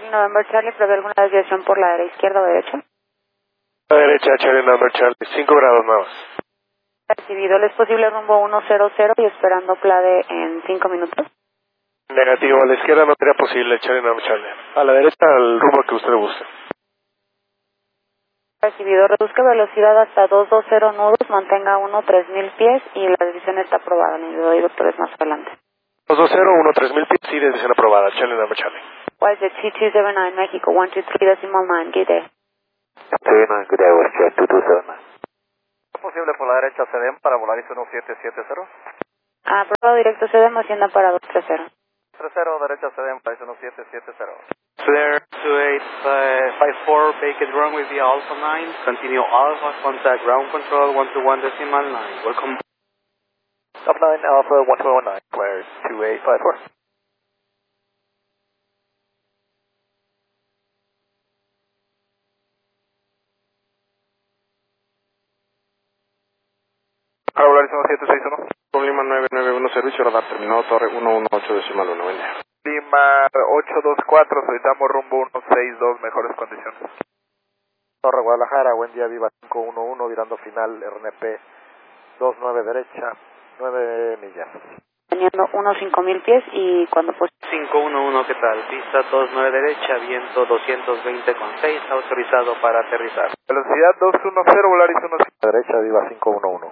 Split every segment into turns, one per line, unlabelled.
November Charlie, ¿prevé alguna desviación por la izquierda o derecha?
La derecha, Charlie November Charlie, 5 grados nada más.
Recibido, ¿le es posible rumbo 100 y esperando Plade en 5 minutos?
Negativo, a la izquierda no sería posible, Charlie November Charlie. A la derecha, al rumbo que usted guste.
Recibido, reduzca velocidad hasta 220 nudos, mantenga 3000 pies y la decisión está aprobada. Le doy doctores más adelante.
220, 3000 pies, sí, decisión aprobada, Charlie November Charlie.
YZ 2279 México, 123.9, good day.
29, good day, WestJet 2279.
¿Es posible por la derecha CDM para Volaris 1770?
Aprobado directo, CDM Hacienda para 230.
30, derecha CDM, Volaris 1770.
Flare 2854, vacant runway via Alpha 9, continue Alpha, contact ground control 121.9, welcome.
Alpha 9, Alpha 1219, Polaris 2854. Para Volaris 1761.
Con Lima 991, servicio radar terminado, torre 118.1, buen día.
Lima 824, solicitamos rumbo 162, mejores condiciones. Torre Guadalajara, buen día, Viva 511, virando final, RNP 29 derecha, 9 millas.
Teniendo 5000 pies y cuando pues
511, ¿qué tal? Pista 29 derecha, viento 220,6, autorizado para aterrizar.
Velocidad 210, Volaris 17 derecha, Viva 511.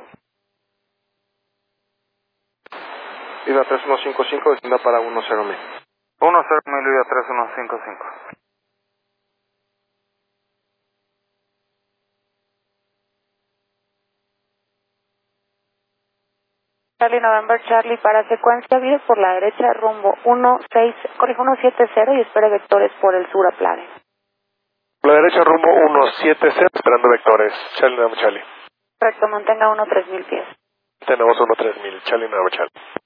Viva 3155, descienda para 10.000.
10.000, Viva 3155.
Charlie November Charlie para secuencia vive por la derecha rumbo 170 y espere vectores por el sur a Plade.
A la derecha, rumbo 170, esperando vectores, Charlie November Charlie.
Correcto, mantenga 3000 pies.
Tenemos 3000, Charlie November Charlie.